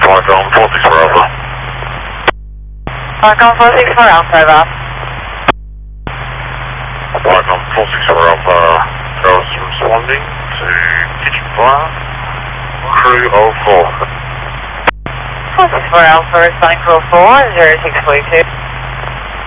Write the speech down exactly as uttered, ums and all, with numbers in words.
Marcom four six four Alpha. Marcom four six four Alpha, over. Marcom four six four Alpha, Ghost responding to kitchen fire, crew oh four. four six four Alpha, responding to oh four, zero six four two.